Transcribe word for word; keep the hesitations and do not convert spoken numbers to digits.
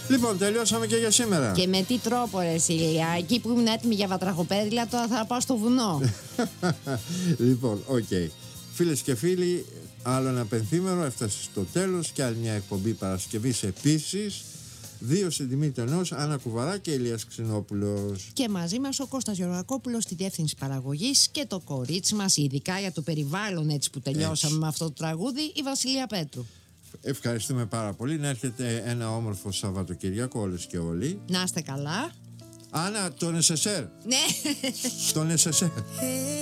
Λοιπόν, τελειώσαμε και για σήμερα. Και με τι τρόπο, ρε Σίλια? Εκεί που ήμουν έτοιμη για βατραχοπέδιλα, τώρα θα πάω στο βουνό. Λοιπόν, οκ. Okay. Φίλες και φίλοι, άλλο ένα πενθήμερο έφτασε στο τέλος και άλλη μια εκπομπή Παρασκευής επίσης. Δύο στην τιμή του ενός, Άννα Κουβαρά και Ηλίας Ξινόπουλος. Και μαζί μας ο Κώστας Γεωργακόπουλος στη διεύθυνση παραγωγής και το κορίτσι μας, ειδικά για το περιβάλλον, έτσι που τελειώσαμε έτσι με αυτό το τραγούδι, η Βασιλεία Πέτρου. Ευχαριστούμε πάρα πολύ. Να έρχεται ένα όμορφο Σαββατοκυριακό όλες και όλοι. Να είστε καλά. Άννα, τον ες ες ερ. Ναι. Τον ες ες ερ.